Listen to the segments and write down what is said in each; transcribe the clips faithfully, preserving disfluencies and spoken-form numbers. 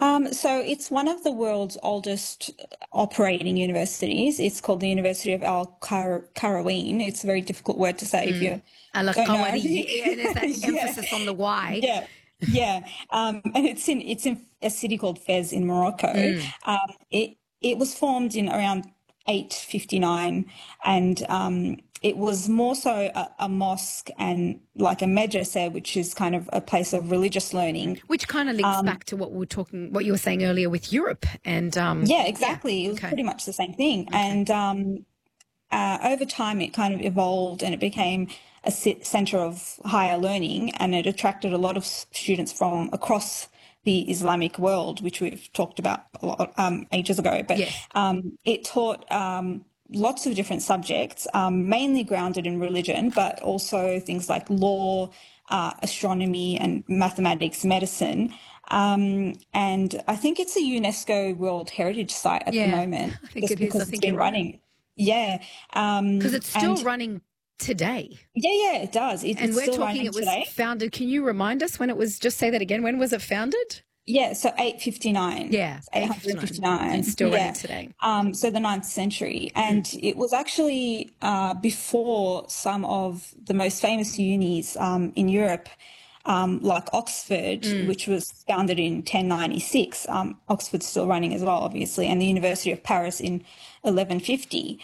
Um, so it's one of the world's oldest operating universities. It's called the University of Al Qarawiyyin. It's a very difficult word to say if you Al don't know. Qawari. Yeah, there's that Yeah, emphasis on the Y. yeah, yeah. Um, and it's in it's in a city called Fez in Morocco. Um, it it was formed in around eight fifty-nine, and um, it was more so a, a mosque and like a medrese, which is kind of a place of religious learning. Which kind of links back to what we were talking, what you were saying earlier with Europe, and um, Yeah, exactly. It was okay, pretty much the same thing. And um, uh, over time, it kind of evolved and it became a ci- center of higher learning, and it attracted a lot of s- students from across the Islamic world, which we've talked about a lot um, ages ago. But yes, um, it taught um, lots of different subjects, um, mainly grounded in religion, but also things like law, uh, astronomy, and mathematics, medicine. Um, and I think it's a UNESCO World Heritage Site at the yeah, moment, I think just it is. I because it's think you're been right, running. Yeah. because Um, it's still and running today. yeah, yeah, it does. It, And it's we're still talking, running it was today. founded. Can you remind us when it was? Just say that again. When was it founded? Yeah, so eight fifty-nine. Yeah, It's eight fifty-nine, and eight fifty-nine. still running Yeah. today. Um, so the ninth century. And it was actually uh, before some of the most famous unis um, in Europe, um, like Oxford, which was founded in ten ninety-six. Um, Oxford's still running as well, obviously, and the University of Paris in eleven fifty.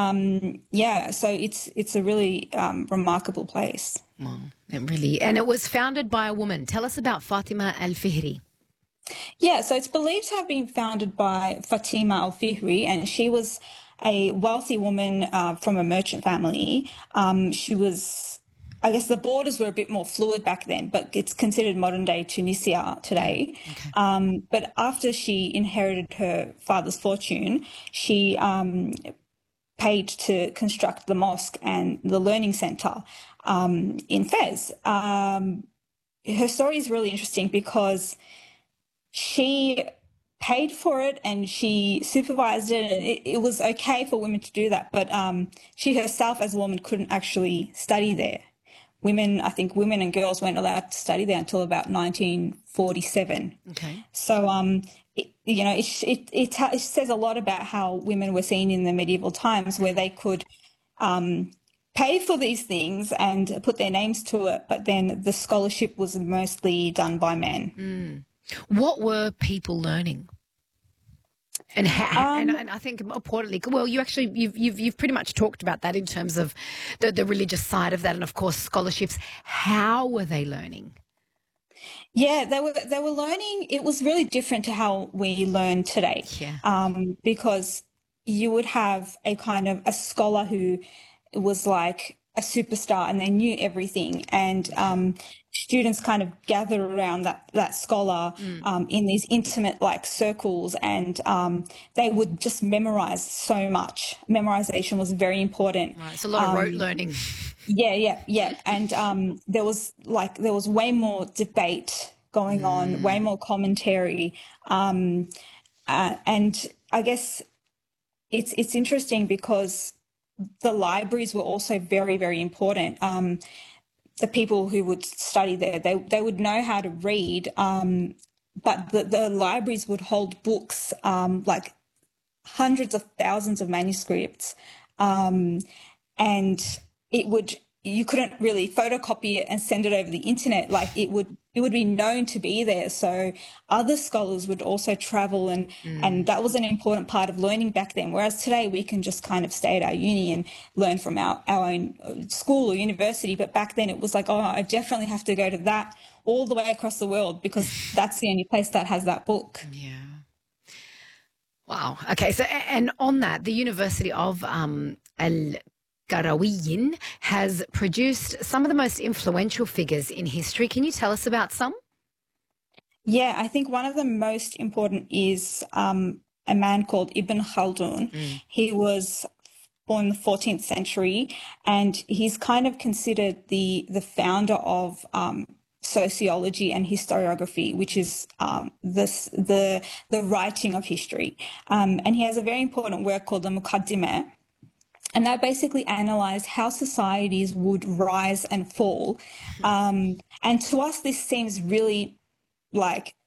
Um, yeah, so it's it's a really um, remarkable place. Well, it really, and it was founded by a woman. Tell us about Fatima Al Fihri. Yeah, so it's believed to have been founded by Fatima Al-Fihri, and she was a wealthy woman uh, from a merchant family. Um, she was, I guess the borders were a bit more fluid back then, but it's considered modern day Tunisia today. Okay. Um, but after she inherited her father's fortune, she um, paid to construct the mosque and the learning centre um, in Fez. Um, her story is really interesting because she paid for it and she supervised it, and it, it was okay for women to do that, but um, she herself as a woman couldn't actually study there. Women, I think women and girls weren't allowed to study there until about nineteen forty-seven. Okay. So, um, it, you know, it, it, it, it says a lot about how women were seen in the medieval times, where they could um, pay for these things and put their names to it, but then the scholarship was mostly done by men. What were people learning? And how, Um, and, and I think importantly, well, you actually you've you've you've pretty much talked about that in terms of the the religious side of that, and of course scholarships. How were they learning? Yeah, they were they were learning. It was really different to how we learn today, Yeah. um, because you would have a kind of a scholar who was like a superstar and they knew everything, and um, students kind of gathered around that that scholar um, in these intimate like circles, and um, they would just memorize so much. Memorization was very important. Right. It's a lot of rote learning. Yeah, yeah, yeah. And um, there was like there was way more debate going on, way more commentary, um, uh, and I guess it's it's interesting because the libraries were also very, very important. Um, the people who would study there, they they would know how to read, um, but the, the libraries would hold books um, like hundreds of thousands of manuscripts, um, and it would you couldn't really photocopy it and send it over the internet. Like it would it would be known to be there. So other scholars would also travel, and and that was an important part of learning back then. Whereas today we can just kind of stay at our uni and learn from our, our own school or university. But back then it was like, oh, I definitely have to go to that all the way across the world because that's the only place that has that book. Yeah. Wow. Okay. So, and on that, the University of um, Al Qarawiyyin has produced some of the most influential figures in history. Can you tell us about some? Yeah, I think one of the most important is um, a man called Ibn Khaldun. Mm. He was born in the fourteenth century, and he's kind of considered the the founder of um, sociology and historiography, which is um, this, the the writing of history. Um, and he has a very important work called the Muqaddimah. And that basically analysed how societies would rise and fall. Um, and to us, this seems really like